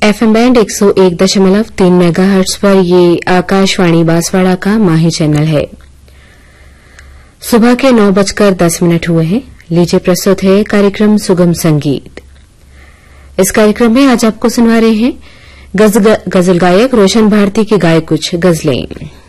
FM band 101.3 megahertz पर ये आकाशवाणी बांसवाड़ा का माही चैनल है। सुबह के 9:10 हुए हैं। लीजिए प्रस्तुत है कार्यक्रम सुगम संगीत। इस कार्यक्रम में आज आपको सुनवा रहे हैं गजल गायक रोशन भारती के गाए कुछ गजलें।